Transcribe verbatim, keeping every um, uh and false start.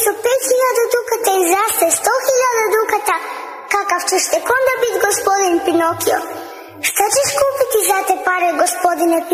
umjesto pet hiljada dukata izraste sto hiljada dukata, kakav ćeš tek onda biti gospodin Pinokio? Šta ćeš kupiti za te pare, gospodine Pinokio?